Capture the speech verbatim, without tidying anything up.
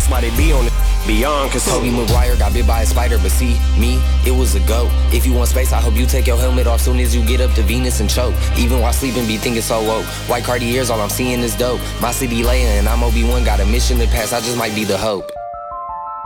That's why they be on it. Beyond, cause Toby Maguire got bit by a spider, but see, me, it was a go. If you want space, I hope you take your helmet off soon as you get up to Venus and choke. Even while sleeping, be thinking so woke. White Cartiers, all I'm seeing is dope. My city laying, and I'm O B one, got a mission to pass, I just might be the hope.